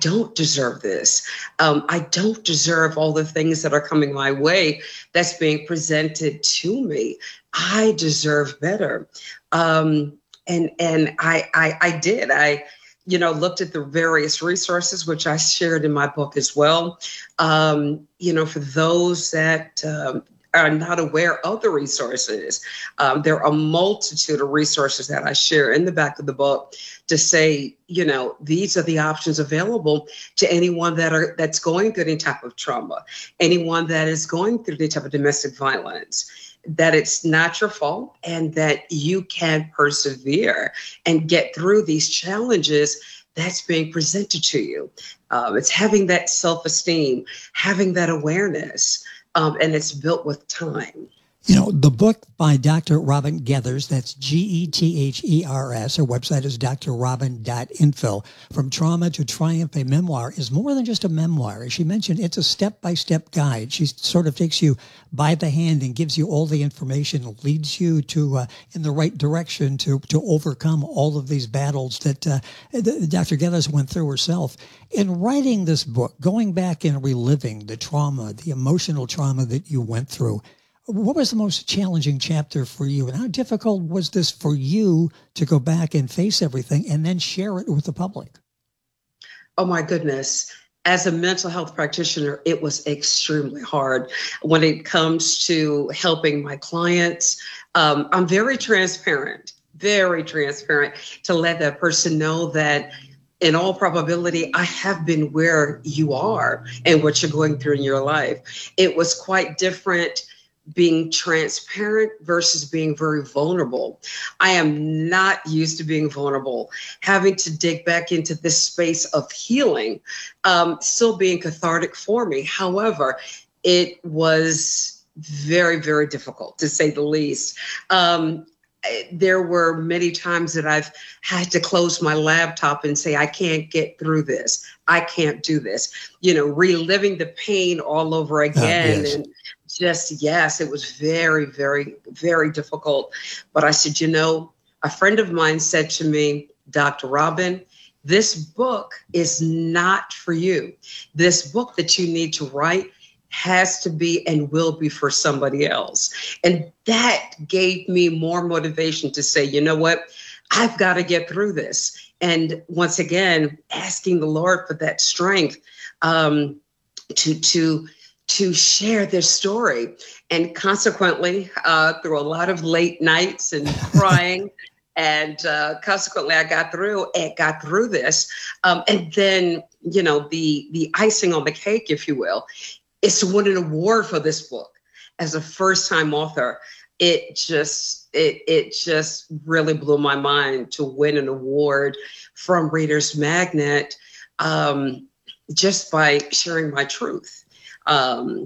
don't deserve this. I don't deserve all the things that are coming my way that's being presented to me. I deserve better. And I did. I looked at the various resources, which I shared in my book as well. For those that are not aware of the resources, there are a multitude of resources that I share in the back of the book to say, these are the options available to anyone that's going through any type of trauma, anyone that is going through any type of domestic violence, that it's not your fault and that you can persevere and get through these challenges that's being presented to you. It's having that self-esteem, having that awareness, and it's built with time. The book by Dr. Robin Gethers, that's Gethers. Her website is drrobin.info. From Trauma to Triumph, a memoir, is more than just a memoir. As she mentioned, it's a step-by-step guide. She sort of takes you by the hand and gives you all the information, leads you to in the right direction to overcome all of these battles that Dr. Gethers went through herself. In writing this book, going back and reliving the trauma, the emotional trauma that you went through, what was the most challenging chapter for you, and how difficult was this for you to go back and face everything and then share it with the public? Oh, my goodness. As a mental health practitioner, it was extremely hard when it comes to helping my clients. I'm very transparent to let that person know that in all probability, I have been where you are and what you're going through in your life. It was quite different being transparent versus being very vulnerable. I am not used to being vulnerable, having to dig back into this space of healing, still being cathartic for me. However, it was very, very difficult, to say the least. There were many times that I've had to close my laptop and say, I can't get through this. I can't do this. Reliving the pain all over again. Yes. And yes, it was very, very, very difficult. But I said, a friend of mine said to me, Dr. Robin, this book is not for you. This book that you need to write has to be and will be for somebody else. And that gave me more motivation to say, you know what, I've got to get through this. And once again, asking the Lord for that strength to share this story. And consequently, through a lot of late nights and crying, and consequently, I got through this. And then, the icing on the cake, if you will, is to win an award for this book as a first-time author. It just really blew my mind to win an award from Reader's Magnet just by sharing my truth. And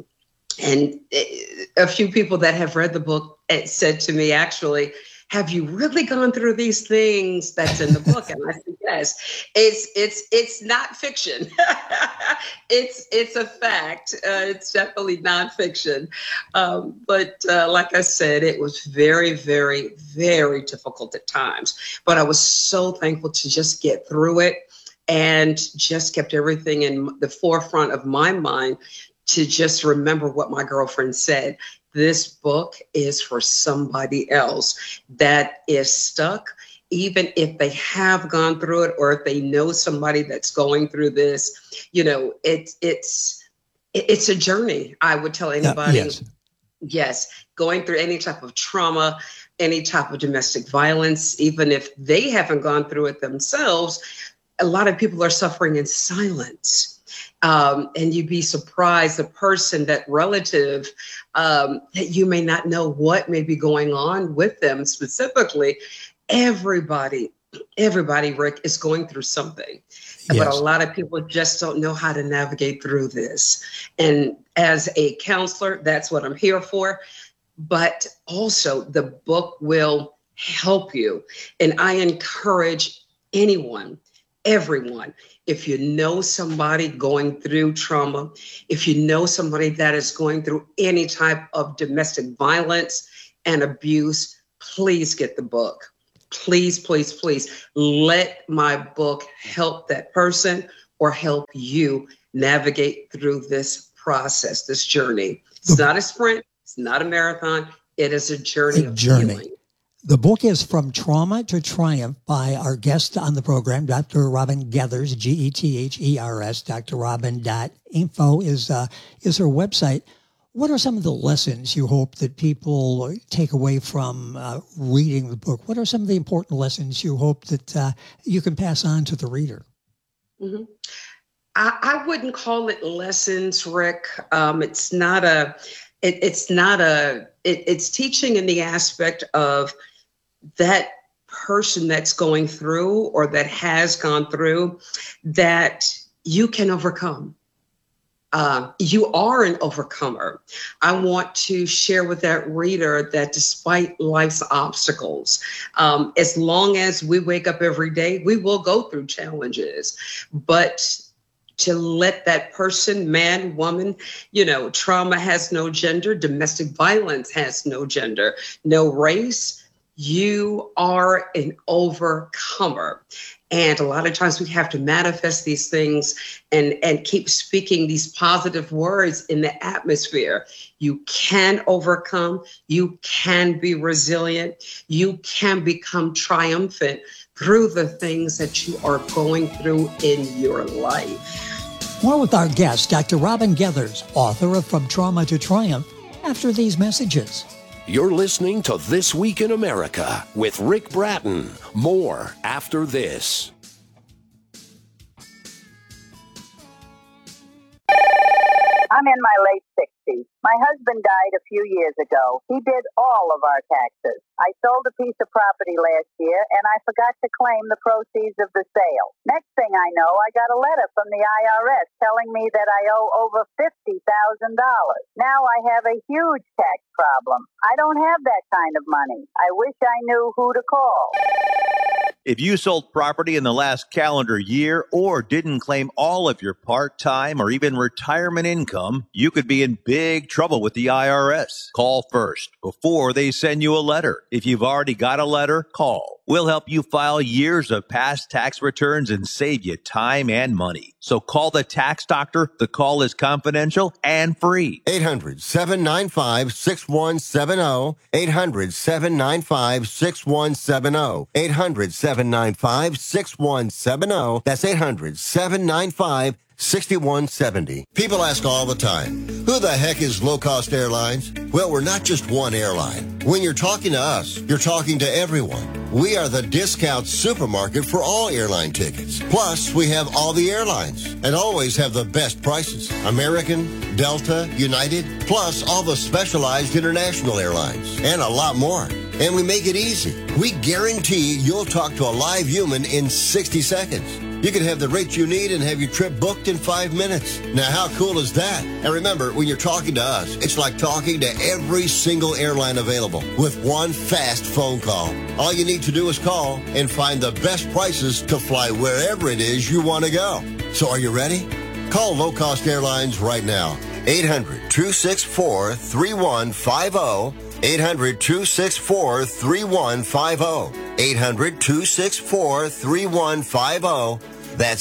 a few people that have read the book said to me, actually, have you really gone through these things that's in the book? And I said, yes. It's not fiction. It's a fact. It's definitely nonfiction. But like I said, it was very, very, very difficult at times. But I was so thankful to just get through it and just kept everything in the forefront of my mind to just remember what my girlfriend said. This book is for somebody else that is stuck, even if they have gone through it or if they know somebody that's going through this. It's a journey. I would tell anybody. Yes. Yes, going through any type of trauma, any type of domestic violence, even if they haven't gone through it themselves, a lot of people are suffering in silence. And you'd be surprised, the person, that relative, that you may not know what may be going on with them specifically. Everybody, Rick, is going through something. Yes. But a lot of people just don't know how to navigate through this. And as a counselor, that's what I'm here for. But also the book will help you. And I encourage everyone, if you know somebody going through trauma, if you know somebody that is going through any type of domestic violence and abuse, please get the book. Please, please, please let my book help that person, or help you navigate through this process, this journey. It's not a sprint. It's not a marathon. It is a journey of healing. The book is From Trauma to Triumph by our guest on the program, Dr. Robin Gethers, Gethers. drrobin.info is her website. What are some of the lessons you hope that people take away from reading the book? What are some of the important lessons you hope that you can pass on to the reader? Mm-hmm. I wouldn't call it lessons, Rick. It's teaching in the aspect of that person that's going through or that has gone through that you can overcome. You are an overcomer. I want to share with that reader that despite life's obstacles, as long as we wake up every day, we will go through challenges. But to let that person, man, woman, trauma has no gender, domestic violence has no gender, no race. You are an overcomer. And a lot of times we have to manifest these things and keep speaking these positive words in the atmosphere. You can overcome. You can be resilient. You can become triumphant through the things that you are going through in your life. More with our guest, Dr. Robin Gethers, author of From Trauma to Triumph, after these messages. You're listening to This Week in America with Rick Bratton. More after this. I'm in my late 60s. My husband died a few years ago. He did all of our taxes. I sold a piece of property last year, and I forgot to claim the proceeds of the sale. Next thing I know, I got a letter from the IRS telling me that I owe over $50,000. Now I have a huge tax problem. I don't have that kind of money. I wish I knew who to call. If you sold property in the last calendar year or didn't claim all of your part-time or even retirement income, you could be in big trouble with the IRS. Call first before they send you a letter. If you've already got a letter, call. We'll help you file years of past tax returns and save you time and money. So call the tax doctor. The call is confidential and free. 800-795-6170. 800-795-6170. 800-795-6170. That's 800-795-6170. People ask all the time, who the heck is Low Cost Airlines? Well, we're not just one airline. When you're talking to us, you're talking to everyone. We are the discount supermarket for all airline tickets. Plus, we have all the airlines and always have the best prices. American, Delta, United, plus all the specialized international airlines and a lot more. And we make it easy. We guarantee you'll talk to a live human in 60 seconds. You can have the rate you need and have your trip booked in 5 minutes. Now, how cool is that? And remember, when you're talking to us, it's like talking to every single airline available with one fast phone call. All you need to do is call and find the best prices to fly wherever it is you want to go. So are you ready? Call Low Cost Airlines right now. 800-264-3150. 800-264-3150. 800-264-3150. That's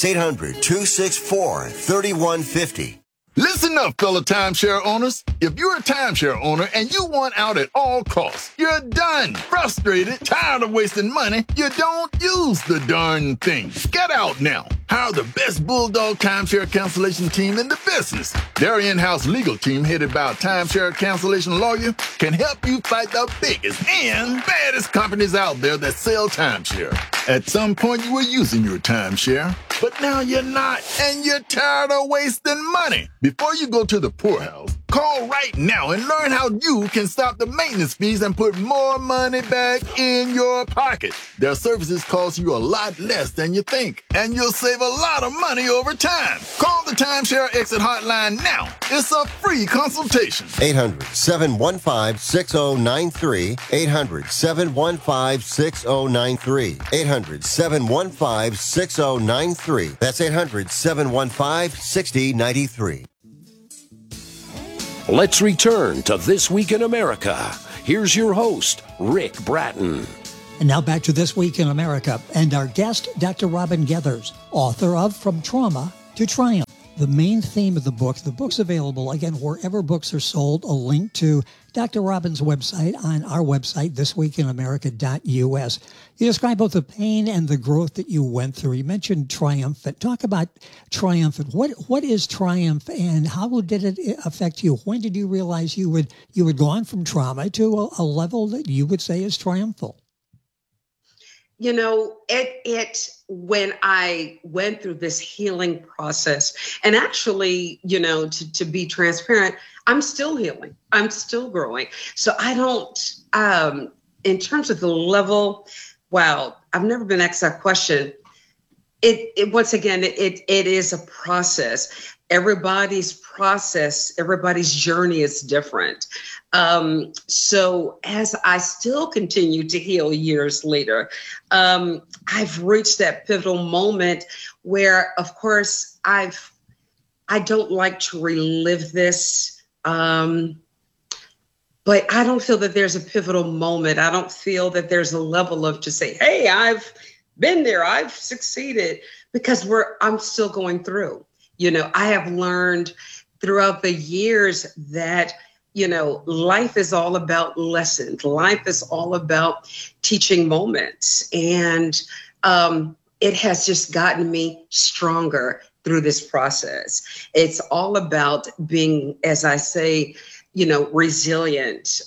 800-264-3150. Listen up, fellow timeshare owners. If you're a timeshare owner and you want out at all costs, you're done, frustrated, tired of wasting money, you don't use the darn thing. Get out now. Hire the best Bulldog timeshare cancellation team in the business. Their in-house legal team, headed by a timeshare cancellation lawyer, can help you fight the biggest and baddest companies out there that sell timeshare. At some point, you were using your timeshare, but now you're not, and you're tired of wasting money. Before you go to the poorhouse, call right now and learn how you can stop the maintenance fees and put more money back in your pocket. Their services cost you a lot less than you think, and you'll save a lot of money over time. Call the Timeshare Exit Hotline now. It's a free consultation. 800-715-6093. 800-715-6093. 800-715-6093. That's 800-715-6093. Let's return to This Week in America. Here's your host, Rick Bratton. And now back to This Week in America and our guest, Dr. Robin Gethers, author of From Trauma to Triumph. The main theme of the book's available, again, wherever books are sold, a link to Dr. Robin's website on our website, thisweekinamerica.us. You describe both the pain and the growth that you went through. You mentioned triumphant. Talk about triumphant. What is triumph, and how did it affect you? When did you realize you had gone from trauma to a level that you would say is triumphal? You know, when I went through this healing process, and actually, you know, to be transparent, I'm still healing. I'm still growing. So I don't, in terms of the level, wow, I've never been asked that question. Once again, it is a process. Everybody's process, everybody's journey is different. So as I still continue to heal years later, I've reached that pivotal moment where, of course, I don't like to relive this, but I don't feel that there's a pivotal moment. I don't feel that there's a level of to say, hey, I've been there, I've succeeded, because I'm still going through. You know, I have learned throughout the years that, you know, life is all about lessons. Life is all about teaching moments. And it has just gotten me stronger through this process. It's all about being, as I say, you know, resilient.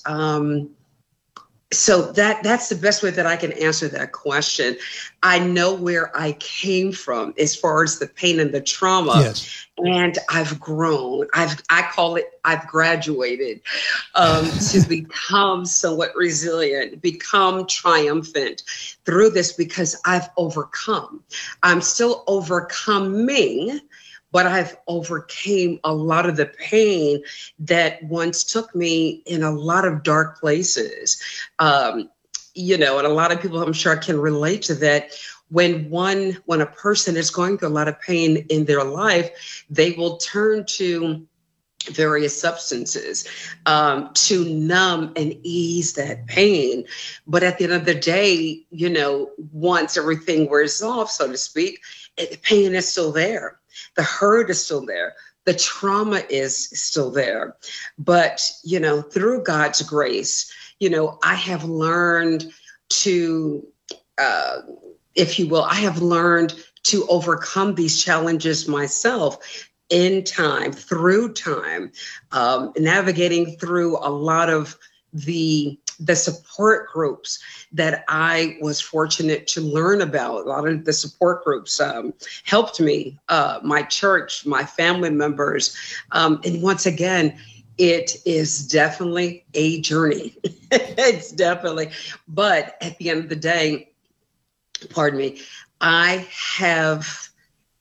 So that's the best way that I can answer that question. I know where I came from as far as the pain and the trauma. Yes. And I've grown. I call it, I've graduated to become somewhat resilient, become triumphant through this, because I've overcome. I'm still overcoming, but I've overcame a lot of the pain that once took me in a lot of dark places. You know, and a lot of people, I'm sure, can relate to that. When a person is going through a lot of pain in their life, they will turn to various substances to numb and ease that pain. But at the end of the day, you know, once everything wears off, so to speak, the pain is still there. The hurt is still there. The trauma is still there. But, you know, through God's grace, you know, I have learned to, if you will, I have learned to overcome these challenges myself in time, through time, navigating through a lot of the support groups that I was fortunate to learn about. A lot of the support groups helped me, my church, my family members. And once again, it is definitely a journey. It's definitely, but at the end of the day, pardon me, I have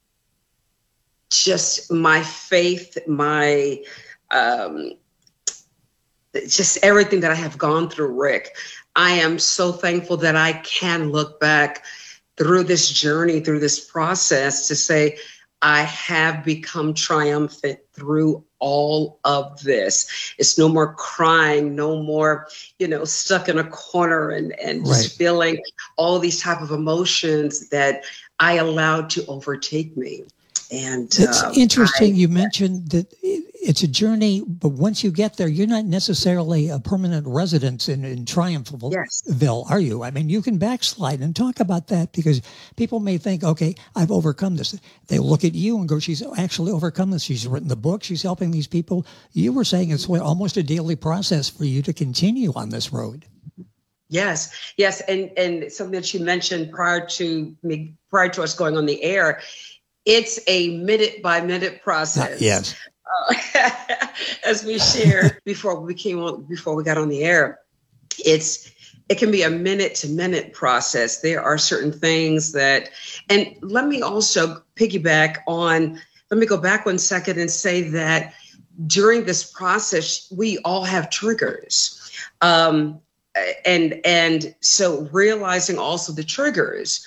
just my faith, my, just everything that I have gone through, Rick. I am so thankful that I can look back through this journey, through this process, to say I have become triumphant through all of this. It's no more crying, no more, you know, stuck in a corner and Right. just feeling all these type of emotions that I allowed to overtake me. And it's interesting. You mentioned that it's a journey, but once you get there, you're not necessarily a permanent resident in Triumphville, Yes. are you? I mean, you can backslide, and talk about that, because people may think, okay, I've overcome this. They look at you and go, she's actually overcome this. She's written the book. She's helping these people. You were saying it's almost a daily process for you to continue on this road. Yes. And something that you mentioned prior to us going on the air, it's a minute by minute process. Yes. As we shared before we got on the air, it can be a minute to minute process. There are certain things that, and let me also let me go back 1 second and say that during this process, we all have triggers. And so realizing also the triggers,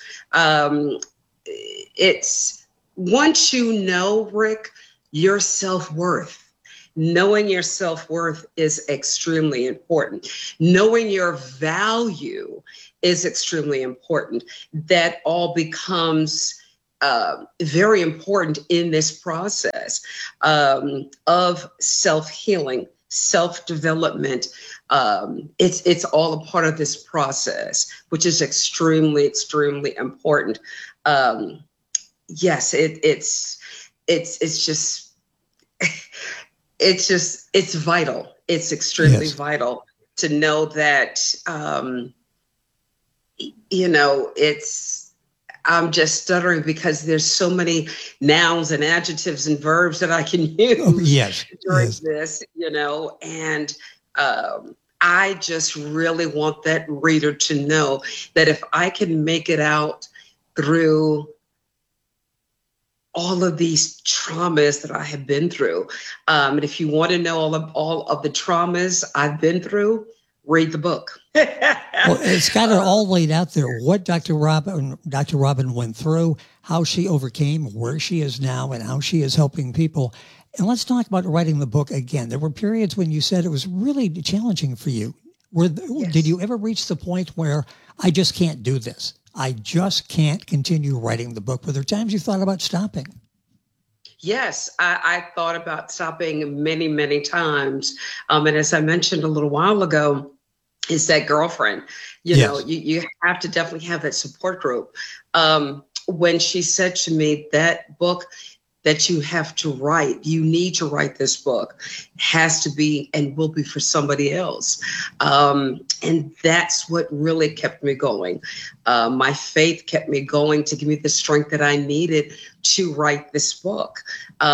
it's, once you know, Rick, your self-worth, knowing your self-worth is extremely important. Knowing your value is extremely important. That all becomes very important in this process of self-healing, self-development. It's all a part of this process, which is extremely, extremely important. Yes, it's vital. It's extremely vital to know that, I'm just stuttering because there's so many nouns and adjectives and verbs that I can use during this, and I just really want that reader to know that if I can make it out through all of these traumas that I have been through, and if you want to know all of the traumas I've been through, read the book. Well, it's got it all laid out there, what Dr. Robin went through, how she overcame, where she is now, and how she is helping people. And let's talk about writing the book again. There were periods when you said it was really challenging for you. Did you ever reach the point where I just can't do this? I just can't continue writing the book. Were there times you thought about stopping? Yes, I thought about stopping many, many times. And as I mentioned a little while ago, is that girlfriend. You have to definitely have that support group. When she said to me, that book that you have to write, you need to write this book, has to be and will be for somebody else. And that's what really kept me going. My faith kept me going to give me the strength that I needed to write this book.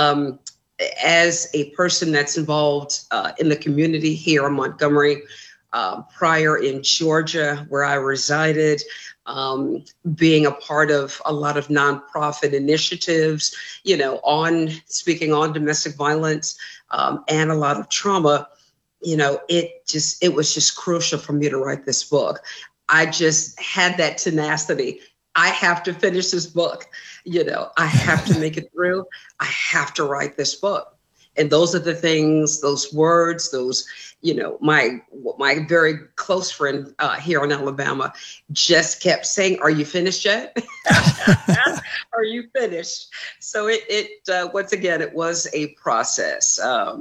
As a person that's involved in the community here in Montgomery, prior in Georgia, where I resided, being a part of a lot of nonprofit initiatives, speaking on domestic violence and a lot of trauma, it was just crucial for me to write this book. I just had that tenacity. I have to finish this book. I have to make it through. I have to write this book. And those are the things, those words, my very close friend here in Alabama just kept saying, "Are you finished yet? Are you finished?" So once again, it was a process.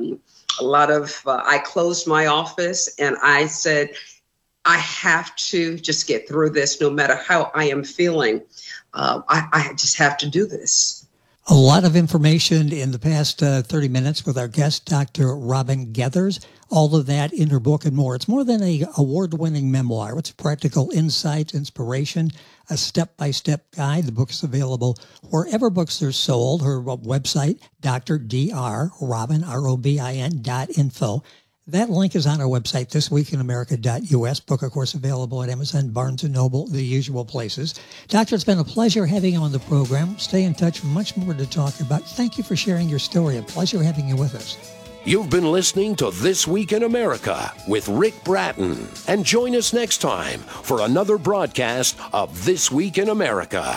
I closed my office and I said, I have to just get through this no matter how I am feeling. I just have to do this. A lot of information in the past 30 minutes with our guest, Dr. Robin Gethers. All of that in her book and more. It's more than an award-winning memoir. It's practical insight, inspiration, a step-by-step guide. The book is available wherever books are sold. Her website, drdrobin, ROBIN.info. That link is on our website, thisweekinamerica.us. Book, of course, available at Amazon, Barnes & Noble, the usual places. Doctor, it's been a pleasure having you on the program. Stay in touch. Much more to talk about. Thank you for sharing your story. A pleasure having you with us. You've been listening to This Week in America with Rick Bratton. And join us next time for another broadcast of This Week in America.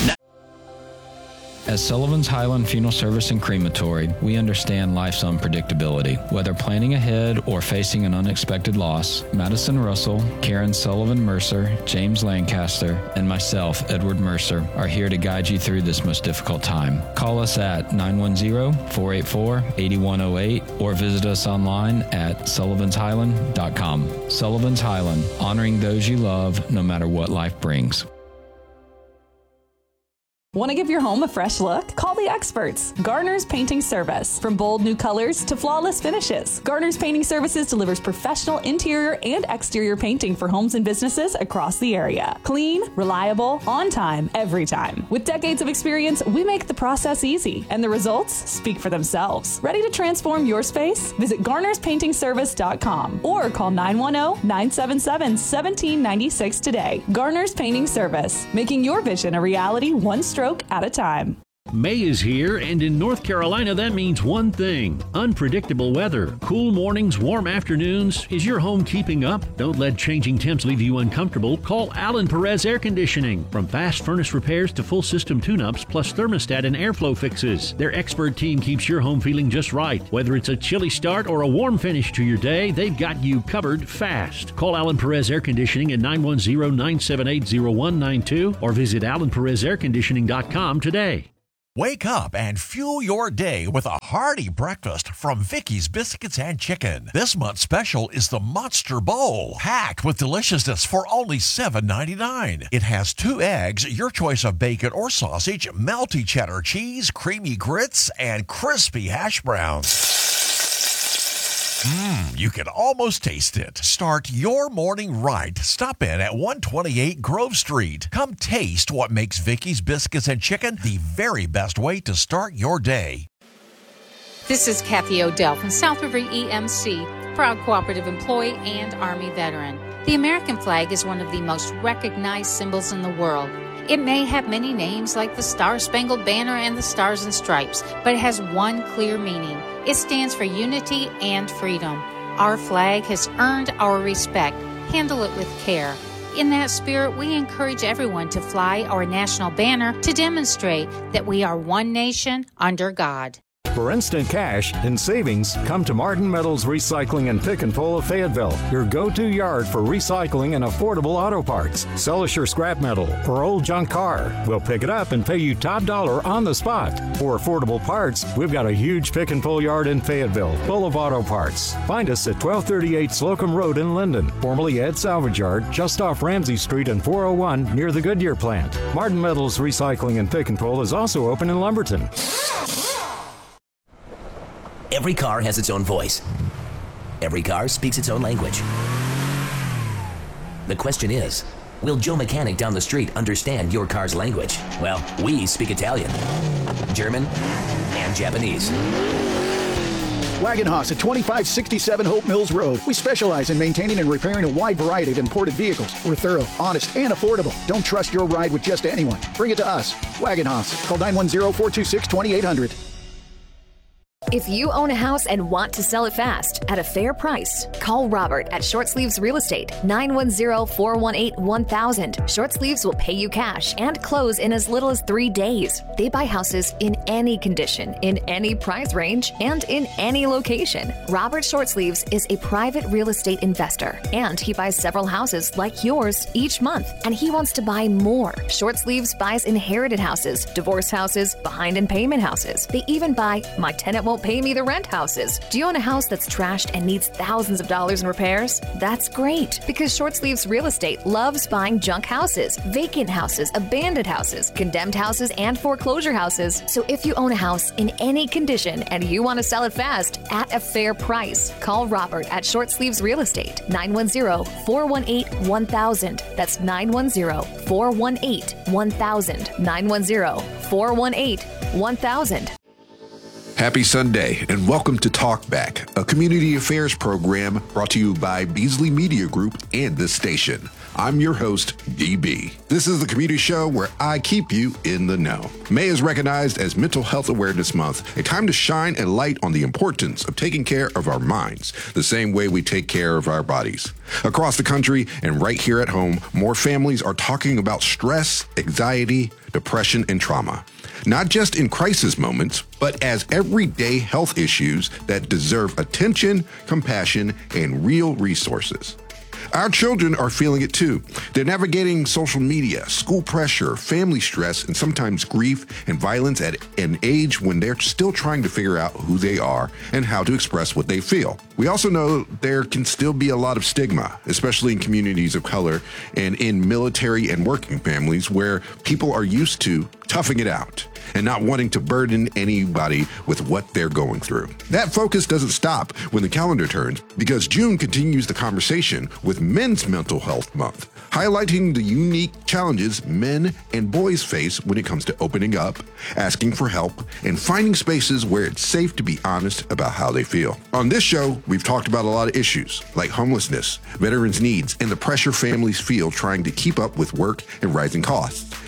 At Sullivan's Highland Funeral Service and Crematory, we understand life's unpredictability. Whether planning ahead or facing an unexpected loss, Madison Russell, Karen Sullivan Mercer, James Lancaster, and myself, Edward Mercer, are here to guide you through this most difficult time. Call us at 910-484-8108 or visit us online at sullivanshighland.com. Sullivan's Highland, honoring those you love no matter what life brings. Want to give your home a fresh look? Call the experts. Garner's Painting Service. From bold new colors to flawless finishes, Garner's Painting Services delivers professional interior and exterior painting for homes and businesses across the area. Clean, reliable, on time, every time. With decades of experience, we make the process easy, and the results speak for themselves. Ready to transform your space? Visit garnerspaintingservice.com or call 910-977-1796 today. Garner's Painting Service, making your vision a reality one stroke at a time. May is here, and in North Carolina, that means one thing: unpredictable weather. Cool mornings, warm afternoons. Is your home keeping up? Don't let changing temps leave you uncomfortable. Call Alan Perez Air Conditioning. From fast furnace repairs to full system tune-ups, plus thermostat and airflow fixes, their expert team keeps your home feeling just right. Whether it's a chilly start or a warm finish to your day, they've got you covered fast. Call Alan Perez Air Conditioning at 910-978-0192 or visit alanperezairconditioning.com today. Wake up and fuel your day with a hearty breakfast from Vicky's Biscuits and Chicken. This month's special is the Monster Bowl, packed with deliciousness for only $7.99. It has 2 eggs, your choice of bacon or sausage, melty cheddar cheese, creamy grits, and crispy hash browns. You can almost taste it. Start your morning right. Stop in at 128 Grove Street. Come taste what makes Vicky's Biscuits and Chicken the very best way to start your day. This is Kathy Odell from South River EMC, proud cooperative employee and Army veteran. The American flag is one of the most recognized symbols in the world. It may have many names like the Star-Spangled Banner and the Stars and Stripes, but it has one clear meaning. It stands for unity and freedom. Our flag has earned our respect. Handle it with care. In that spirit, we encourage everyone to fly our national banner to demonstrate that we are one nation under God. For instant cash and savings, come to Martin Metals Recycling and Pick and Pull of Fayetteville, your go-to yard for recycling and affordable auto parts. Sell us your scrap metal or old junk car. We'll pick it up and pay you top dollar on the spot. For affordable parts, we've got a huge pick and pull yard in Fayetteville, full of auto parts. Find us at 1238 Slocum Road in Linden, formerly Ed Salvage Yard, just off Ramsey Street and 401 near the Goodyear plant. Martin Metals Recycling and Pick and Pull is also open in Lumberton. Every car has its own voice. Every car speaks its own language. The question is, will Joe Mechanic down the street understand your car's language? Well, we speak Italian, German, and Japanese. Wagenhaus at 2567 Hope Mills Road. We specialize in maintaining and repairing a wide variety of imported vehicles. We're thorough, honest, and affordable. Don't trust your ride with just anyone. Bring it to us. Wagenhaus. Call 910-426-2800. If you own a house and want to sell it fast at a fair price, call Robert at Short Sleeves Real Estate, 910-418-1000. Short Sleeves will pay you cash and close in as little as 3 days. They buy houses in any condition, in any price range, and in any location. Robert Short Sleeves is a private real estate investor, and he buys several houses like yours each month, and he wants to buy more. Short Sleeves buys inherited houses, divorce houses, behind in payment houses. They even buy my tenant won't pay me the rent houses. Do you own a house that's trashed and needs thousands of dollars in repairs? That's great, because Short Sleeves Real Estate loves buying junk houses, vacant houses, abandoned houses, condemned houses, and foreclosure houses. So if you own a house in any condition and you want to sell it fast at a fair price, call Robert at Short Sleeves Real Estate, 910-418-1000. That's 910-418-1000. 910-418-1000. Happy Sunday and welcome to Talkback, a community affairs program brought to you by Beasley Media Group and this station. I'm your host, DB. This is the community show where I keep you in the know. May is recognized as Mental Health Awareness Month, a time to shine a light on the importance of taking care of our minds, the same way we take care of our bodies. Across the country and right here at home, more families are talking about stress, anxiety, depression, and trauma. Not just in crisis moments, but as everyday health issues that deserve attention, compassion, and real resources. Our children are feeling it too. They're navigating social media, school pressure, family stress, and sometimes grief and violence at an age when they're still trying to figure out who they are and how to express what they feel. We also know there can still be a lot of stigma, especially in communities of color and in military and working families where people are used to toughing it out and not wanting to burden anybody with what they're going through. That focus doesn't stop when the calendar turns, because June continues the conversation with Men's Mental Health Month, highlighting the unique challenges men and boys face when it comes to opening up, asking for help, and finding spaces where it's safe to be honest about how they feel. On this show, we've talked about a lot of issues like homelessness, veterans' needs, and the pressure families feel trying to keep up with work and rising costs.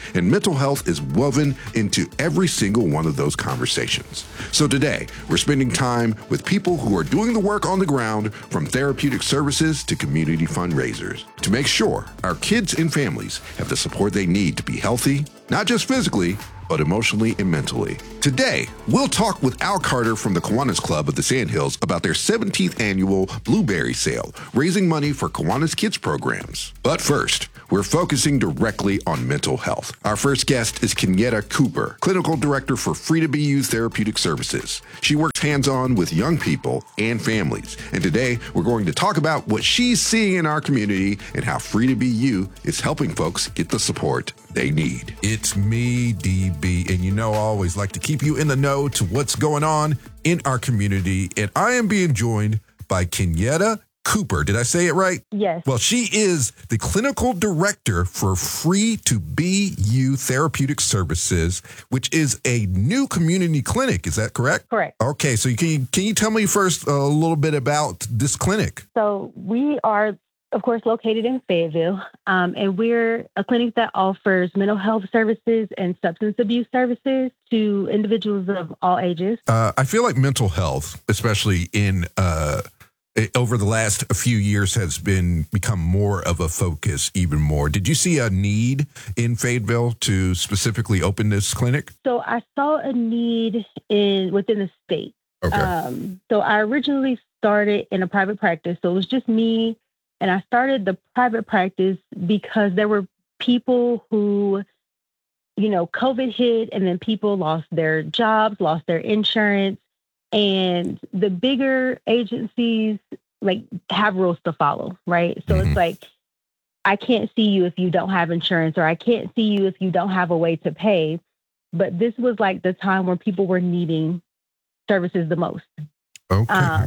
and mental health is woven into every single one of those conversations. So today, we're spending time with people who are doing the work on the ground, from therapeutic services to community fundraisers, to make sure our kids and families have the support they need to be healthy, not just physically, but emotionally and mentally. Today, we'll talk with Al Carter from the Kiwanis Club of the Sandhills about their 17th annual Blueberry Sale, raising money for Kiwanis Kids programs. But first, we're focusing directly on mental health. Our first guest is Kenyetta Cooper, Clinical Director for Free to Be You Therapeutic Services. She works hands-on with young people and families. And today, we're going to talk about what she's seeing in our community and how Free to Be You is helping folks get the support they need. It's me, DB, and you know I always like to keep you in the know to what's going on in our community. And I am being joined by Kenyetta Cooper. Did I say it right? Yes. Well, she is the clinical director for Free to Be You Therapeutic Services, which is a new community clinic. Is that correct? Correct. Okay. So can you tell me first a little bit about this clinic? So we are, of course, located in Fayetteville, and we're a clinic that offers mental health services and substance abuse services to individuals of all ages. I feel like mental health, especially in over the last few years, has become more of a focus even more. Did you see a need in Fayetteville to specifically open this clinic? So I saw a need within the state. Okay. So I originally started in a private practice. So it was just me. And I started the private practice because there were people who, COVID hit, and then people lost their jobs, lost their insurance. And the bigger agencies have rules to follow, right? So it's like, I can't see you if you don't have insurance, or I can't see you if you don't have a way to pay. But this was like the time when people were needing services the most. Okay.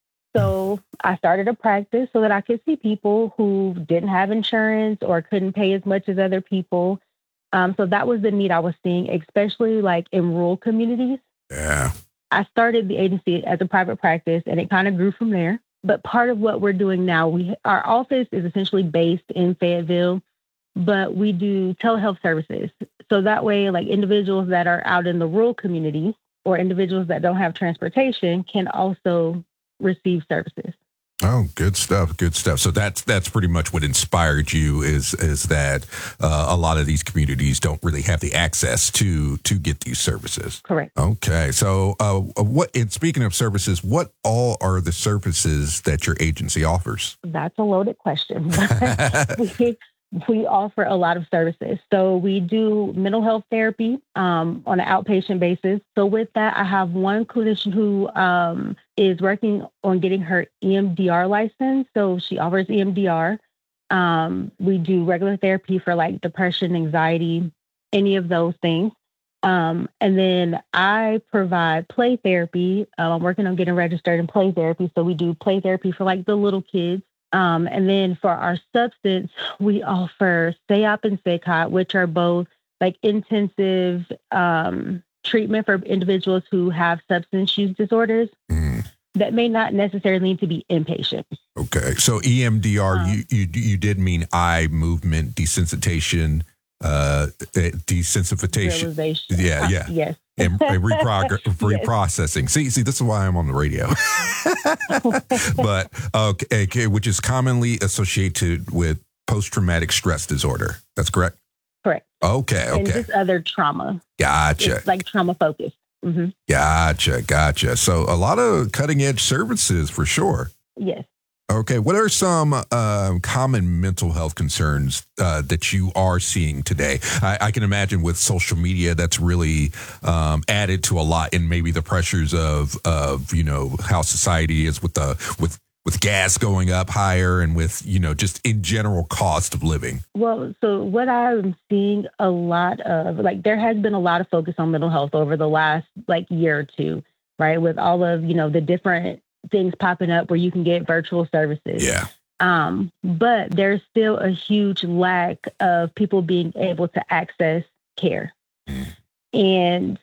So I started a practice so that I could see people who didn't have insurance or couldn't pay as much as other people. So that was the need I was seeing, especially in rural communities. Yeah. I started the agency as a private practice, and it kind of grew from there. But part of what we're doing now, our office is essentially based in Fayetteville, but we do telehealth services. So that way, individuals that are out in the rural community or individuals that don't have transportation can also receive services. Oh, good stuff. Good stuff. So that's pretty much what inspired you is that a lot of these communities don't really have the access to get these services. Correct. Okay. So speaking of services, what all are the services that your agency offers? That's a loaded question. We offer a lot of services. So we do mental health therapy on an outpatient basis. So with that, I have one clinician who is working on getting her EMDR license. So she offers EMDR. We do regular therapy for depression, anxiety, any of those things. And then I provide play therapy. I'm working on getting registered in play therapy. So we do play therapy for the little kids. And then for our substance, we offer SAOP and SACOT, which are both intensive treatment for individuals who have substance use disorders that may not necessarily need to be inpatient. Okay. So EMDR, you did mean eye movement desensitization, desensitization. Yeah. Yes. And reprocessing. See, this is why I'm on the radio. But okay, which is commonly associated with post-traumatic stress disorder. That's correct? Correct. Okay. And just other trauma. Gotcha. It's trauma focused. Mm-hmm. Gotcha. So a lot of cutting edge services for sure. Yes. Okay. What are some common mental health concerns that you are seeing today? I can imagine with social media, that's really added to a lot, and maybe the pressures of how society is with gas going up higher and with, just in general cost of living. Well, so what I'm seeing a lot of, there has been a lot of focus on mental health over the last year or two, right? With all of, the different things popping up where you can get virtual services. Yeah. But there's still a huge lack of people being able to access care. And,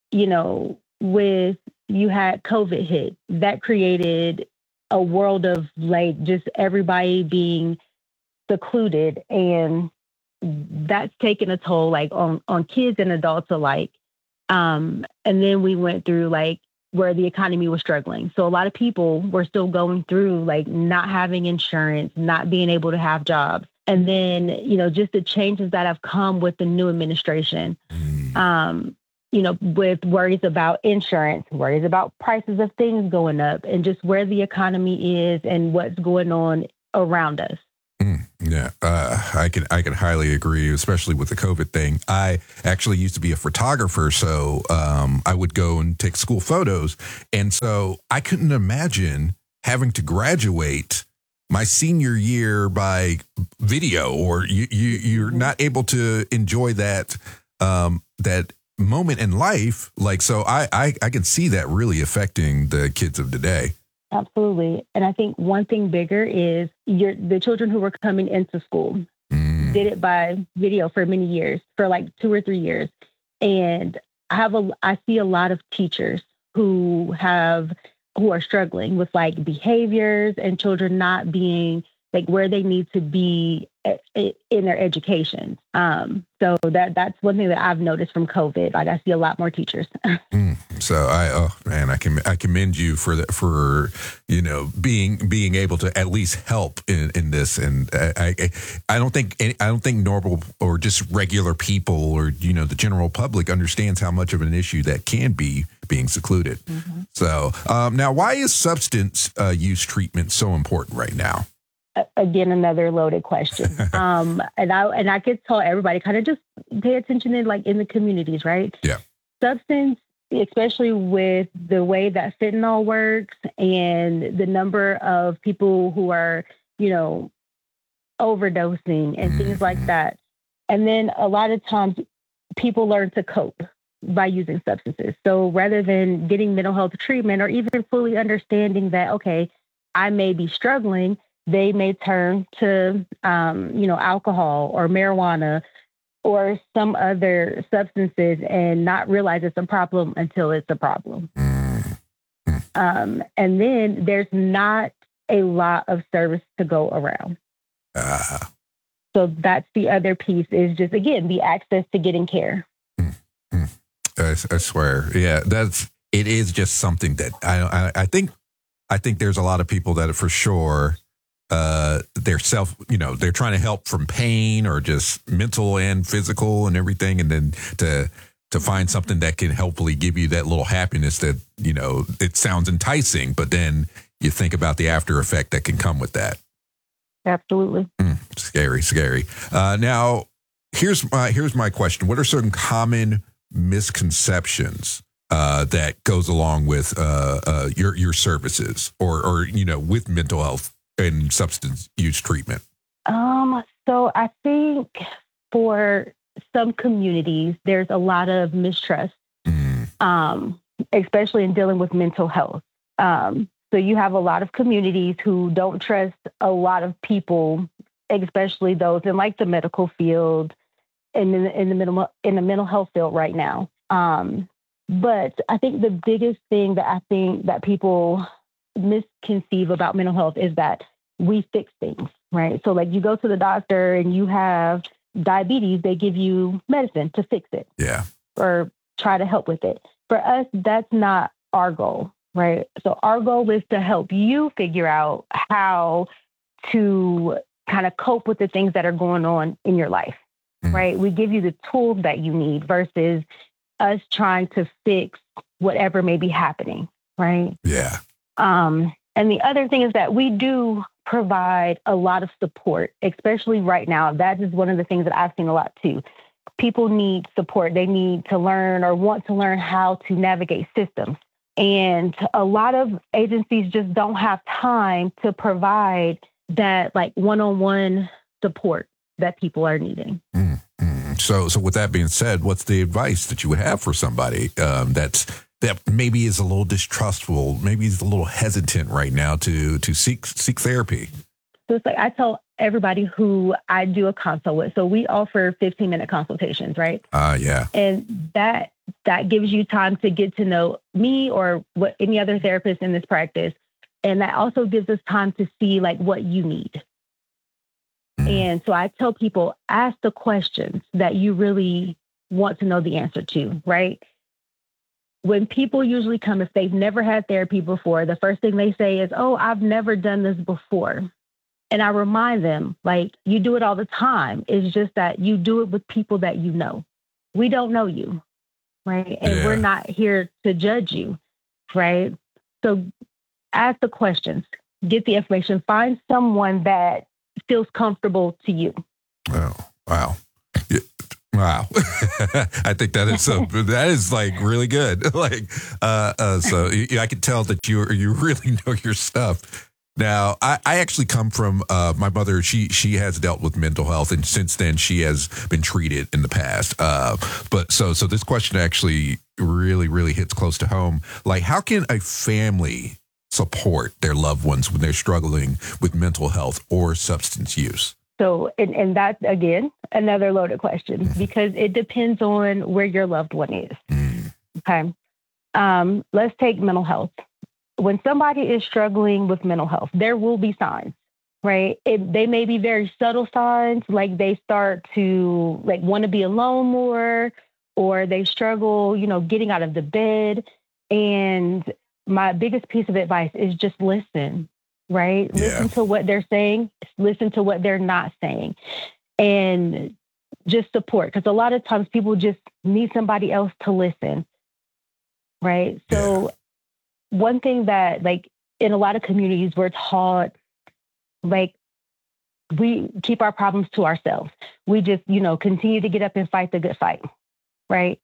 with you had COVID hit, that created a world of just everybody being secluded and that's taken a toll like on kids and adults alike. And then we went through like where the economy was struggling. So a lot of people were still going through like not having insurance, not being able to have jobs. And then, just the changes that have come with the new administration, with worries about insurance, worries about prices of things going up, and just where the economy is and what's going on around us. Yeah, I can highly agree, especially with the COVID thing. I actually used to be a photographer, so I would go and take school photos. And so I couldn't imagine having to graduate my senior year by video, or you're not able to enjoy that moment in life. Like, so I can see that really affecting the kids of today. Absolutely. And I think one thing bigger is the children who were coming into school did it by video for many years, for like 2 or 3 years. And I see a lot of teachers who are struggling with like behaviors and children not being like where they need to be in their education. So that's one thing that I've noticed from COVID. Like I see a lot more teachers. So I commend you for being able to at least help in this. And I don't think normal or just regular people or the general public understands how much of an issue that can be being secluded. Mm-hmm. So now, why is substance use treatment so important right now? Again, another loaded question. And I could tell everybody kind of just pay attention in the communities, right? Yeah. Substance, especially with the way that fentanyl works and the number of people who are, overdosing and things like that. And then a lot of times people learn to cope by using substances. So rather than getting mental health treatment or even fully understanding that, okay, I may be struggling, they may turn to, alcohol or marijuana or some other substances and not realize it's a problem until it's a problem. And then there's not a lot of service to go around. So that's the other piece is just, again, the access to getting care. I swear. Yeah, it is just something that I think there's a lot of people that for sure, they're trying to help from pain or just mental and physical and everything. And then to find something that can hopefully give you that little happiness that, it sounds enticing, but then you think about the after effect that can come with that. Absolutely. Scary. Now here's my question. What are certain common misconceptions that goes along with your services or with mental health and substance use treatment? So I think for some communities, there's a lot of mistrust, especially in dealing with mental health. So you have a lot of communities who don't trust a lot of people, especially those in like the medical field and in the mental health field right now. But I think the biggest thing that people misconceive about mental health is that we fix things, right? So like you go to the doctor and you have diabetes, they give you medicine to fix it. Yeah. Or try to help with it. For us, that's not our goal, right? So our goal is to help you figure out how to kind of cope with the things that are going on in your life, right? We give you the tools that you need versus us trying to fix whatever may be happening, right? Yeah. And the other thing is that we do provide a lot of support, especially right now. That is one of the things that I've seen a lot too. People need support. They need to learn or want to learn how to navigate systems. And a lot of agencies just don't have time to provide that like one-on-one support that people are needing. So with that being said, what's the advice that you would have for somebody that maybe is a little distrustful, maybe is a little hesitant right now to seek therapy? So it's like I tell everybody who I do a consult with. So we offer 15-minute consultations, right? Yeah. And that gives you time to get to know me or what any other therapist in this practice. And that also gives us time to see like what you need. And so I tell people, ask the questions that you really want to know the answer to, right? When people usually come, if they've never had therapy before, the first thing they say is, oh, I've never done this before. And I remind them, like, you do it all the time. It's just that you do it with people that you know. We don't know you, right? And we're not here to judge you, right? So ask the questions, get the information, find someone that feels comfortable to you. Oh, wow. Yeah. Wow. I think that is like really good. Like, so I can tell that you really know your stuff. Now, I actually come from my mother. She has dealt with mental health, and since then she has been treated in the past. But so this question actually really hits close to home. Like, how can a family support their loved ones when they're struggling with mental health or substance use? So, and that's, again, another loaded question, because it depends on where your loved one is. Okay. Let's take mental health. When somebody is struggling with mental health, there will be signs, right? They may be very subtle signs, like they start to like want to be alone more, or they struggle, getting out of the bed. And my biggest piece of advice is just listen, right? Yeah. Listen to what they're saying, listen to what they're not saying, and just support. Because a lot of times people just need somebody else to listen, right? So one thing that, like, in a lot of communities, we're taught, like, we keep our problems to ourselves. We just, continue to get up and fight the good fight, right?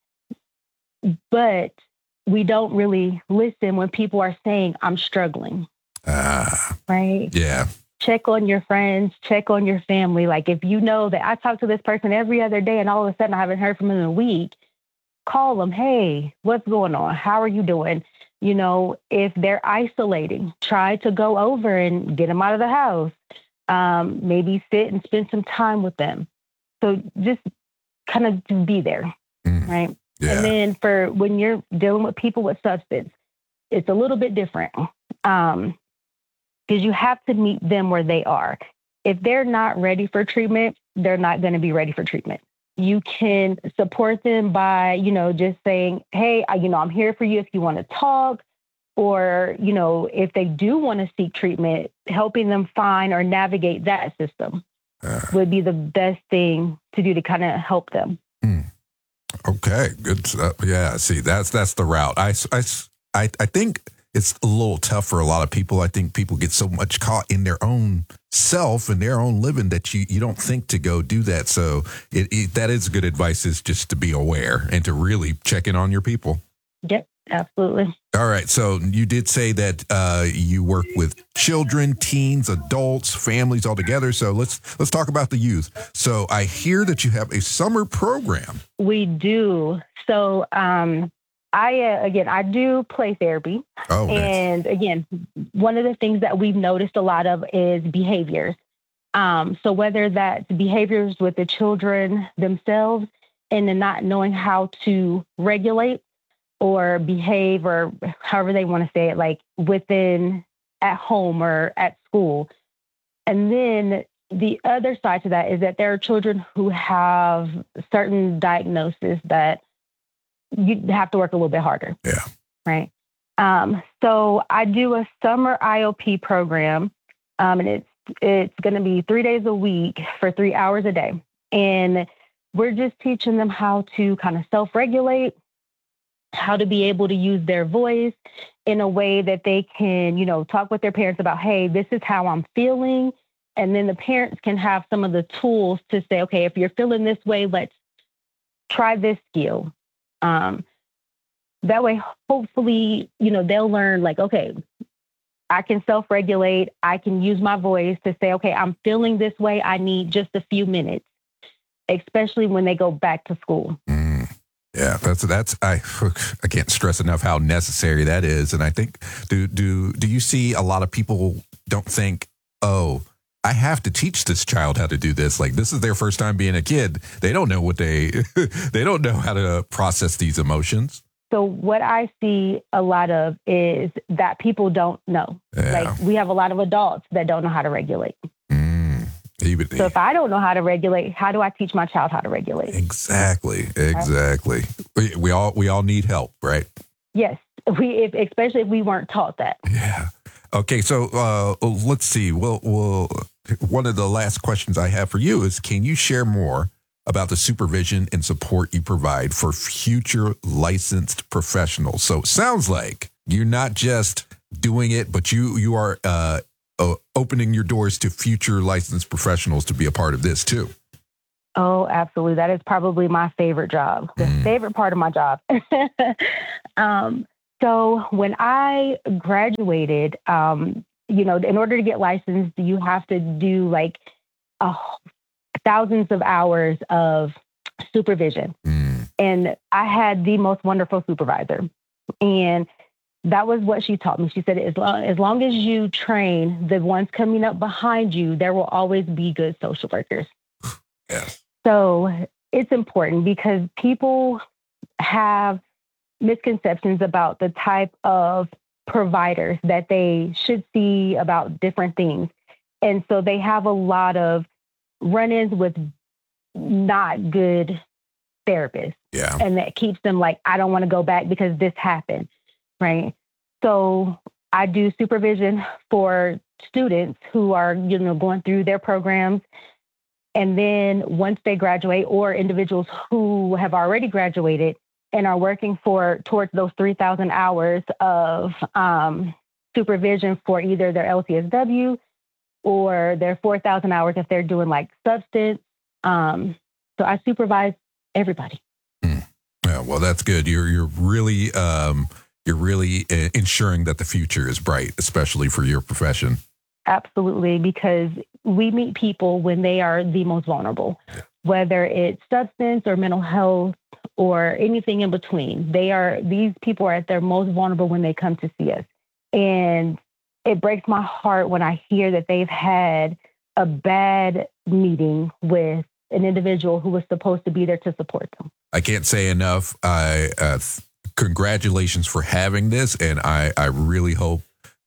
But we don't really listen when people are saying, I'm struggling, right? Yeah. Check on your friends, check on your family. Like, if you know that I talk to this person every other day and all of a sudden I haven't heard from them in a week, call them. Hey, what's going on? How are you doing? If they're isolating, try to go over and get them out of the house. Maybe sit and spend some time with them. So just kind of to be there, right? Yeah. And then for when you're dealing with people with substance, it's a little bit different because you have to meet them where they are. If they're not ready for treatment, they're not going to be ready for treatment. You can support them by, just saying, hey, I'm here for you if you want to talk, or, if they do want to seek treatment, helping them find or navigate that system would be the best thing to do to kind of help them. Okay, good stuff. Yeah, see, that's the route. I think it's a little tough for a lot of people. I think people get so much caught in their own self and their own living that you don't think to go do that. So that is good advice, is just to be aware and to really check in on your people. Yep, absolutely. All right. So you did say that you work with children, teens, adults, families all together. So let's talk about the youth. So I hear that you have a summer program. We do. So I do play therapy. Oh, and again, one of the things that we've noticed a lot of is behaviors. So whether that's behaviors with the children themselves and then not knowing how to regulate or behave, or however they want to say it, like at home or at school. And then the other side to that is that there are children who have certain diagnoses that you have to work a little bit harder. Yeah. Right. So I do a summer IOP program, and it's going to be 3 days a week for 3 hours a day. And we're just teaching them how to kind of self-regulate, how to be able to use their voice in a way that they can, talk with their parents about, hey, this is how I'm feeling. And then the parents can have some of the tools to say, okay, if you're feeling this way, let's try this skill. That way, hopefully, they'll learn like, okay, I can self-regulate. I can use my voice to say, okay, I'm feeling this way. I need just a few minutes, especially when they go back to school. Yeah, I can't stress enough how necessary that is. And I think, do you see a lot of people don't think, oh, I have to teach this child how to do this. Like, this is their first time being a kid. They don't know they don't know how to process these emotions. So what I see a lot of is that people don't know. Yeah. Like, we have a lot of adults that don't know how to regulate. So if I don't know how to regulate, how do I teach my child how to regulate? Exactly. We all need help, right? Yes, especially if we weren't taught that. Yeah. Okay, so let's see. Well, one of the last questions I have for you is, can you share more about the supervision and support you provide for future licensed professionals? So it sounds like you're not just doing it, but you are opening your doors to future licensed professionals to be a part of this too. Oh, absolutely. That is probably my favorite job, the favorite part of my job. So when I graduated, in order to get licensed, you have to do like thousands of hours of supervision. And I had the most wonderful supervisor. And that was what she taught me. She said, as long as you train the ones coming up behind you, there will always be good social workers. Yes. So it's important because people have misconceptions about the type of providers that they should see about different things. And so they have a lot of run-ins with not good therapists. Yeah. And that keeps them like, I don't want to go back because this happened. Right. So I do supervision for students who are, going through their programs. And then once they graduate, or individuals who have already graduated and are working towards those 3,000 hours of supervision for either their LCSW or their 4,000 hours if they're doing like substance. So I supervise everybody. Yeah, well, that's good. You're really ensuring that the future is bright, especially for your profession. Absolutely, because we meet people when they are the most vulnerable, whether it's substance or mental health or anything in between. These people are at their most vulnerable when they come to see us. And it breaks my heart when I hear that they've had a bad meeting with an individual who was supposed to be there to support them. I can't say enough. Congratulations for having this. And I really hope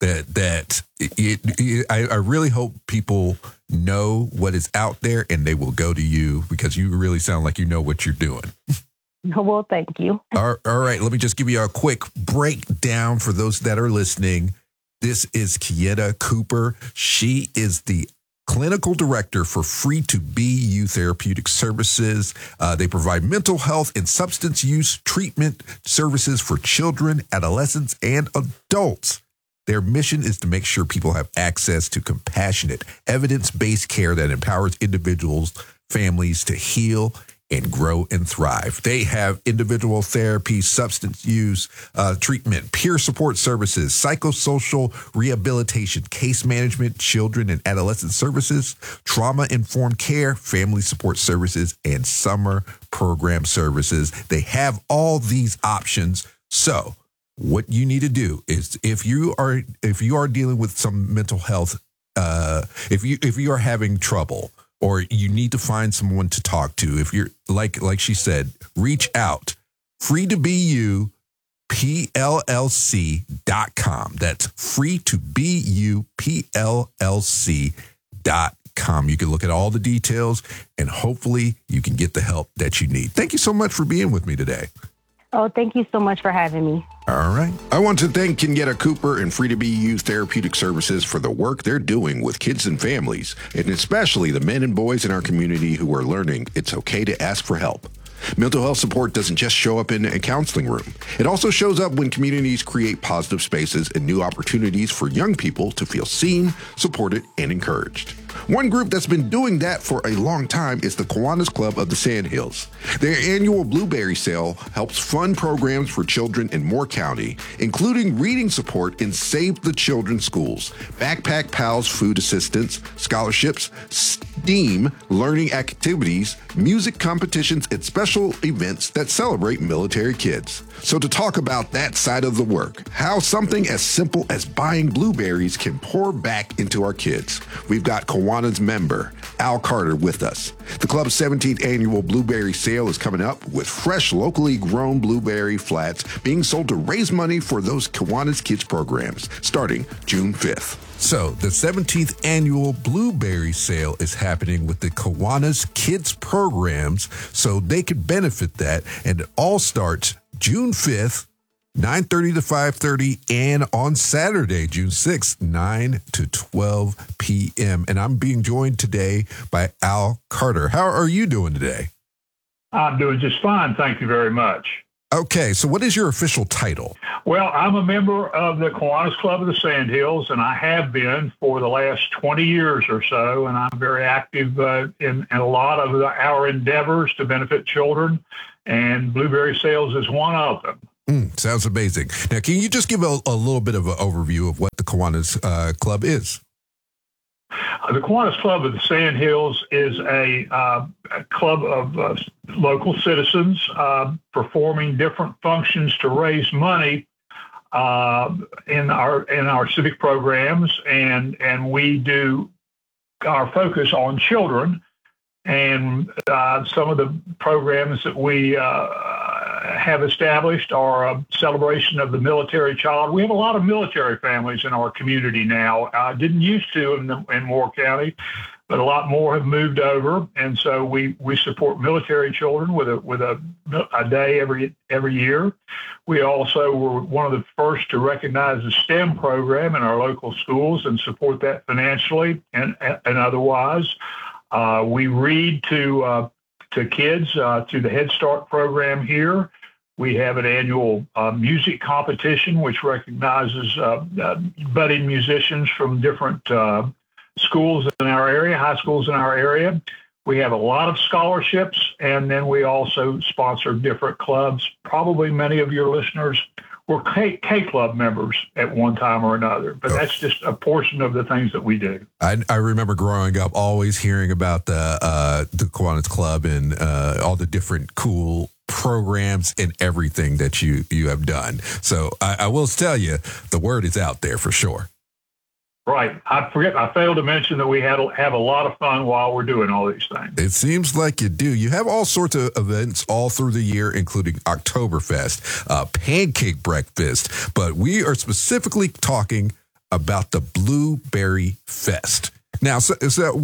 I really hope people know what is out there and they will go to you, because you really sound like you know what you're doing. Well, thank you. All right. Let me just give you a quick breakdown for those that are listening. This is Kieta Cooper. She is the clinical director for Free to Be You Therapeutic Services. They provide mental health and substance use treatment services for children, adolescents, and adults. Their mission is to make sure people have access to compassionate, evidence-based care that empowers individuals, families to heal and grow and thrive. They have individual therapy, substance use treatment, peer support services, psychosocial rehabilitation, case management, children and adolescent services, trauma-informed care, family support services, and summer program services. They have all these options. So what you need to do is, if you are dealing with some mental health, if you are having trouble, or you need to find someone to talk to, if you're like she said, reach out. freetobeyoupllc.com. That's freetobeyoupllc.com. You can look at all the details and hopefully you can get the help that you need. Thank you so much for being with me today. Oh, thank you so much for having me. All right. I want to thank Kieta Cooper and Free to Be You Therapeutic Services for the work they're doing with kids and families, and especially the men and boys in our community who are learning it's okay to ask for help. Mental health support doesn't just show up in a counseling room. It also shows up when communities create positive spaces and new opportunities for young people to feel seen, supported, and encouraged. One group that's been doing that for a long time is the Kiwanis Club of the Sandhills. Their annual Blueberry Sale helps fund programs for children in Moore County, including reading support in Save the Children schools, Backpack Pals food assistance, scholarships, STEAM learning activities, music competitions, and special events that celebrate military kids. So to talk about that side of the work, how something as simple as buying blueberries can pour back into our kids, we've got Kiwanis member Al Carter with us. The club's 17th annual Blueberry Sale is coming up, with fresh, locally grown blueberry flats being sold to raise money for those Kiwanis Kids programs starting June 5th. So the 17th annual Blueberry Sale is happening with the Kiwanis Kids programs, so they could benefit that. And it all starts June 5th, 9:30 to 5:30, and on Saturday, June 6th, 9 to 12 p.m. And I'm being joined today by Al Carter. How are you doing today? I'm doing just fine. Thank you very much. Okay, so what is your official title? Well, I'm a member of the Kiwanis Club of the Sandhills, and I have been for the last 20 years or so, and I'm very active in a lot of our endeavors to benefit children, and Blueberry Sales is one of them. Sounds amazing. Now, can you just give a little bit of an overview of what the Kiwanis Club is? The Kiwanis Club of the Sandhills is a club of local citizens performing different functions to raise money in our civic programs, and we do our focus on children. And some of the programs that we have established are a celebration of the military child. We have a lot of military families in our community now. Didn't used to in Moore County, but a lot more have moved over. And so we support military children with a day every year. We also were one of the first to recognize the STEM program in our local schools and support that financially and otherwise. We read to kids through the Head Start program here. We have an annual music competition, which recognizes budding musicians from different schools in our area, high schools in our area. We have a lot of scholarships, and then we also sponsor different clubs. Probably many of your listeners were K-Club members at one time or another, but that's just a portion of the things that we do. I remember growing up always hearing about the Kiwanis Club and all the different cool programs and everything that you have done. So I will tell you, the word is out there for sure. Right. I failed to mention that we have a lot of fun while we're doing all these things. It seems like you do. You have all sorts of events all through the year, including Oktoberfest, Pancake Breakfast, but we are specifically talking about the Blueberry Fest. Now, so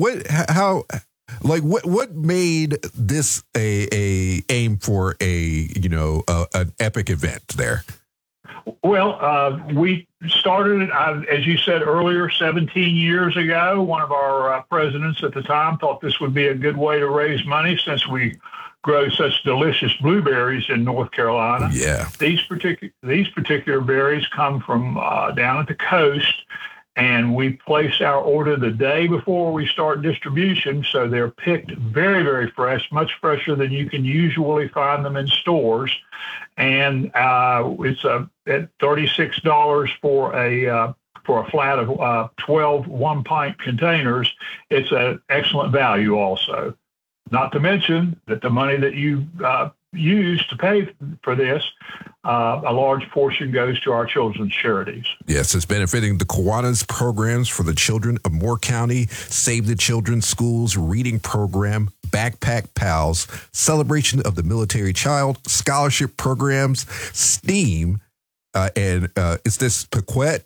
what made this a aim for an epic event there? Well, we started, as you said earlier, 17 years ago. One of our presidents at the time thought this would be a good way to raise money since we grow such delicious blueberries in North Carolina. Yeah. These particular berries come from down at the coast, and we place our order the day before we start distribution, so they're picked very, very fresh, much fresher than you can usually find them in stores. And it's at $36 for a flat of 12 one-pint containers. It's an excellent value also. Not to mention that the money that you use to pay for this, a large portion goes to our children's charities. Yes, it's benefiting the Kiwanis programs for the children of Moore County, Save the Children Schools Reading Program, Backpack Pals, Celebration of the Military Child, Scholarship Programs, STEAM, and is this Piquet?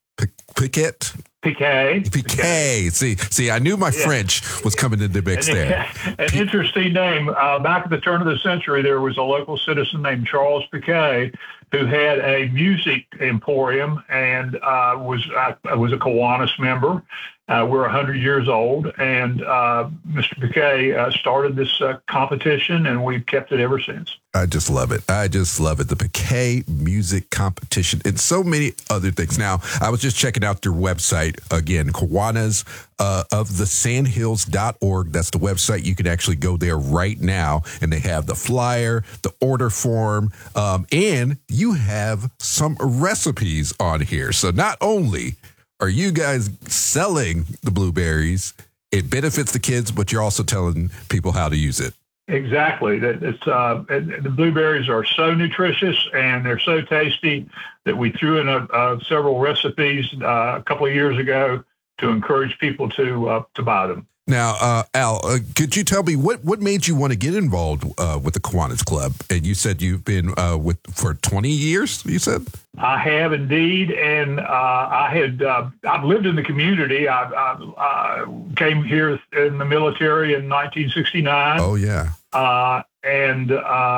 Piquet. See, I knew my French was coming into the mix there. An interesting name. Back at the turn of the century, there was a local citizen named Charles Piquet who had a music emporium and was a Kiwanis member. We're 100 years old, and Mr. Piquet started this competition, and we've kept it ever since. I just love it. The Piquet Music Competition and so many other things. Now, I was just checking out their website again, Kiwanis of the Sandhills.org. That's the website. You can actually go there right now, and they have the flyer, the order form, and you have some recipes on here. So not only are you guys selling the blueberries, it benefits the kids, but you're also telling people how to use it. Exactly. The blueberries are so nutritious and they're so tasty that we threw in several recipes a couple of years ago to encourage people to buy them. Now, Al, could you tell me what made you want to get involved with the Kiwanis Club? And you said you've been for 20 years, you said? I have indeed. And I've lived in the community. I came here in the military in 1969. Oh, yeah. And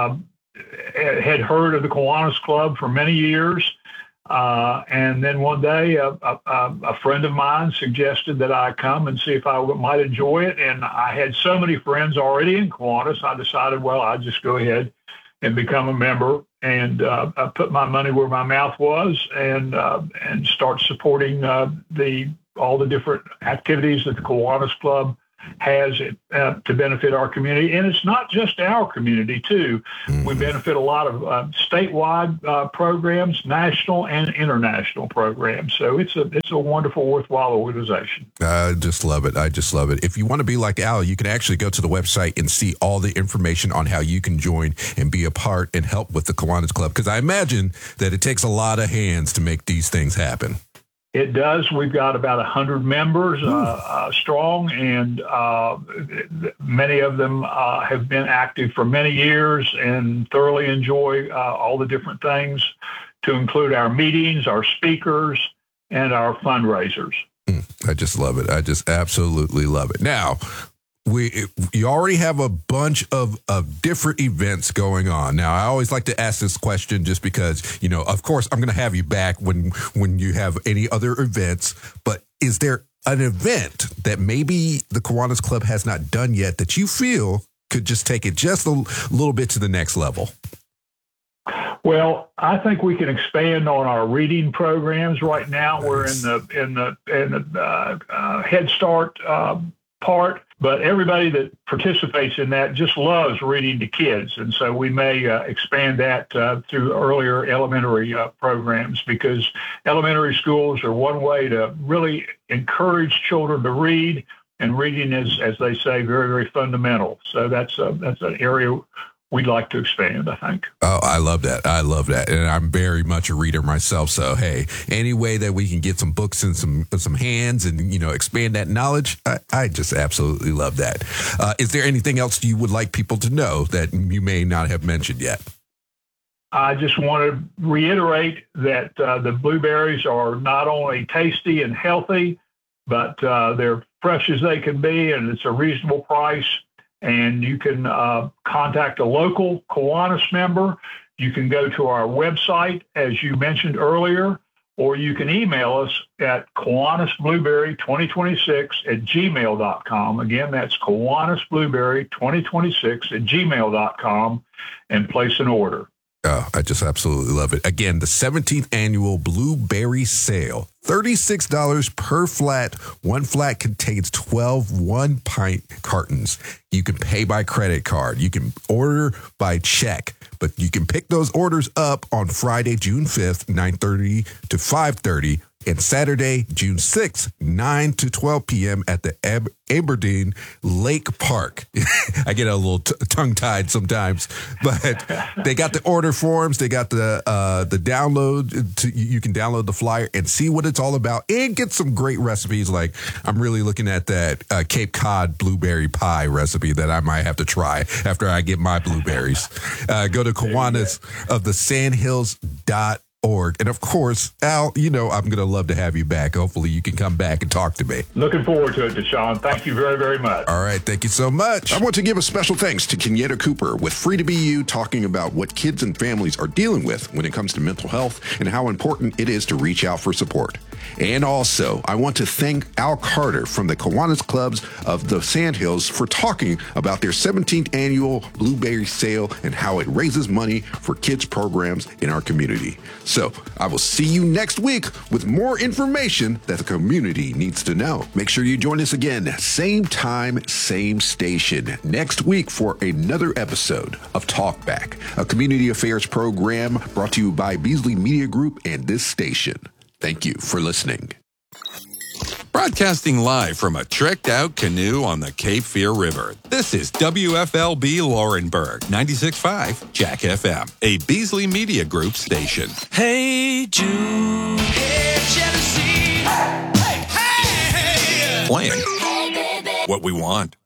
had heard of the Kiwanis Club for many years. And then one day, a friend of mine suggested that I come and see if I might enjoy it. And I had so many friends already in Kiwanis, I decided, well, I'd just go ahead and become a member and put my money where my mouth was and start supporting all the different activities that the Kiwanis Club has to benefit our community. And it's not just our community, too. Mm-hmm. We benefit a lot of statewide programs, national and international programs. So it's a wonderful, worthwhile organization. I just love it. I just love it. If you want to be like Al, you can actually go to the website and see all the information on how you can join and be a part and help with the Kiwanis Club. Because I imagine that it takes a lot of hands to make these things happen. It does. We've got about 100 members strong, and many of them have been active for many years and thoroughly enjoy all the different things, to include our meetings, our speakers, and our fundraisers. I just love it. I just absolutely love it. Now, you already have a bunch of different events going on. Now, I always like to ask this question just because, of course, I'm going to have you back when you have any other events. But is there an event that maybe the Kiwanis Club has not done yet that you feel could just take it just a little bit to the next level? Well, I think we can expand on our reading programs. Right now, we're in the Head Start part. But everybody that participates in that just loves reading to kids. And so we may expand that through earlier elementary programs, because elementary schools are one way to really encourage children to read. And reading is, as they say, very, very fundamental. So that's an area we'd like to expand, I think. Oh, I love that. I love that. And I'm very much a reader myself. So, hey, any way that we can get some books in some hands and, expand that knowledge, I just absolutely love that. Is there anything else you would like people to know that you may not have mentioned yet? I just want to reiterate that the blueberries are not only tasty and healthy, but they're fresh as they can be, and it's a reasonable price. And you can contact a local Kiwanis member. You can go to our website, as you mentioned earlier, or you can email us at KiwanisBlueberry2026@gmail.com. Again, that's KiwanisBlueberry2026@gmail.com, and place an order. Oh, I just absolutely love it. Again, the 17th annual Blueberry Sale. $36 per flat. One flat contains 12 one-pint cartons. You can pay by credit card. You can order by check. But you can pick those orders up on Friday, June 5th, 9:30 to 5:30. And Saturday, June 6th, 9 to 12 p.m. at the Aberdeen Lake Park. I get a little tongue-tied sometimes, but they got the order forms. They got the download. You can download the flyer and see what it's all about and get some great recipes. Like, I'm really looking at that Cape Cod blueberry pie recipe that I might have to try after I get my blueberries. Go to KiwanisoftheSandhills.org. And of course, Al, I'm going to love to have you back. Hopefully you can come back and talk to me. Looking forward to it, Deshaun. Thank you very, very much. All right. Thank you so much. I want to give a special thanks to Kenyatta Cooper with Free to Be You, talking about what kids and families are dealing with when it comes to mental health and how important it is to reach out for support. And also, I want to thank Al Carter from the Kiwanis Clubs of the Sandhills for talking about their 17th annual Blueberry Sale and how it raises money for kids programs in our community. So I will see you next week with more information that the community needs to know. Make sure you join us again, same time, same station, next week for another episode of Talkback, a community affairs program brought to you by Beasley Media Group and this station. Thank you for listening. Broadcasting live from a tricked-out canoe on the Cape Fear River, this is WFLB Laurinburg, 96.5 Jack FM, a Beasley Media Group station. Hey, Jude. Hey, Jealousy. Hey, hey, hey. Playing what we want.